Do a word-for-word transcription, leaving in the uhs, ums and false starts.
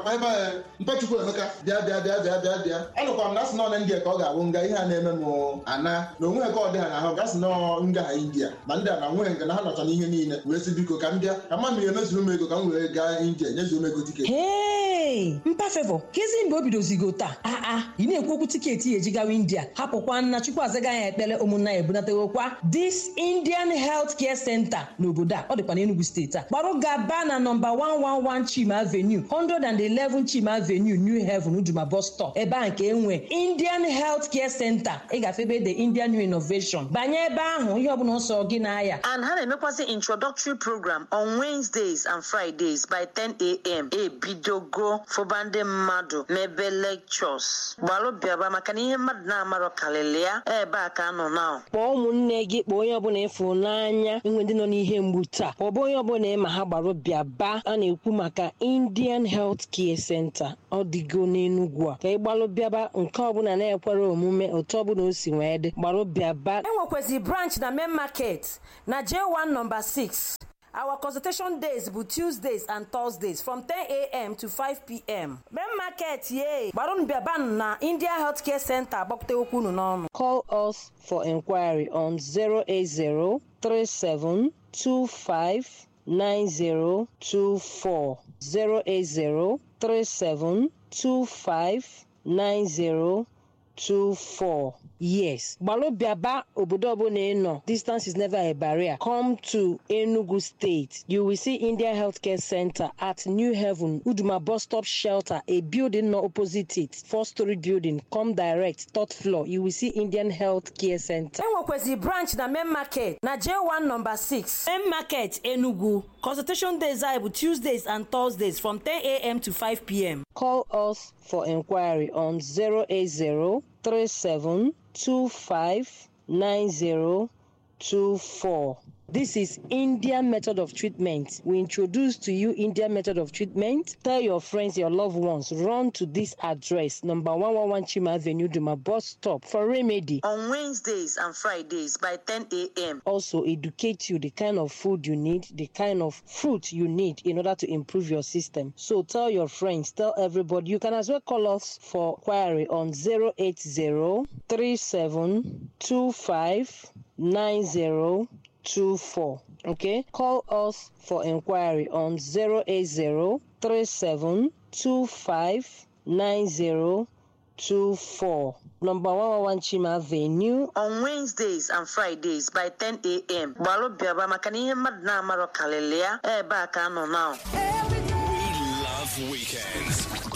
kwa ebe mpachukwu Emeka bịa bịa bịa bịa bịa bịa anụkwa m na asị nọ India ka ọ ga-abụ nga ihe a na-eme m ana na onwe ka ọ dị ha na ahụ gasị nọ nga ha India ma ndị a na nwee nke na ha nọcha n'ihe niile wee sị biko ka m bịa ka mma mmiri emezuru m ego ka m wee gaa India nyezuo m ego tiketi. Hey, mpa Favour kezi mgbe o bidozigo taa aa ị na-ekwu okwu tiketi ya eji gawa India hapụkwa nna Chukwu azaga ya ekpere ụmụnna ya ebunategokwa This Indian Health Care Center n'obodo a ọ dịkwa n'Enugu steeti a gbarụ gaba na nọmba one eleven Chima Avenue one eleven Chima Avenue New Haven Uduma bus stop ebe a nke enwe Indian Health Care Center ị gafebe the Indian New Innovation banye ebe ahụ ihe ọbụla ọsọ gị n'aya. And ha na-emekwasị introductory program on Wednesdays and Fridays by ten a.m. ebidogo fụbande mmadụ mebe lectures gbalụ bịaba maka na ihe mmadụ na-amarọ karịrị ya ebe a ka nọ na. Kpọọ ụmụnne gị kpọọ onye ọbụla ịfụ n'anya inwe ndị nọ n'ihe mgbu taa ọ bụ onye ọbụla ịma ha gbarụ bịaba a na-ekwu maka Indian Health Care Center ọ dịgo n'Enugu a ka ị gbalụ bịaba nke ọbụla na-ekwere omume otu ọbụla o si wee dị gbarụ bịaba. Enwekwezi branch na Main Market na J one number six. Our consultation days bụ Tuesdays and Thursdays from ten a.m. to five p.m. Main Market ye gbarụn bịaban na India Health Care Center agbakọta okwu unu n'ọnụ. Call us for inquiry on zero eight zero three seven two five nine zero two four zero eight zero three seven two five nine zero two four. Yes, Gbalo Biaba obodo ọbụla ị nọ, distance is never a barrier. Come to Enugu State. You will see India Healthcare Center at New Haven, Uduma bus stop shelter, a building not opposite it, four-story building. Come direct, third floor. You will see Indian Healthcare Center. Enwekwezi branch na Main Market na J one number six. Main Market Enugu. Consultation days are Tuesdays and Thursdays from ten a.m. to five p.m. Call us for inquiry on zero eight zero three seven two five nine zero two four. This is Indian method of treatment. We introduce to you Indian method of treatment. Tell your friends, your loved ones, run to this address, number one eleven Chima Avenue, Duma bus stop for remedy. On Wednesdays and Fridays by ten a.m. Also educate you the kind of food you need, the kind of fruit you need in order to improve your system. So tell your friends, tell everybody. You can as well call us for query on zero eight zero three seven two five nine zero two four. Okay, call us for inquiry on zero eight zero three seven two five nine zero two four, number one eleven Chima Avenue. On Wednesdays and Fridays by ten a.m. Gbalo Biaba maka na ihe mmadụ na-amarọ karịrị ya ebe a ka nọ now. We love weekends.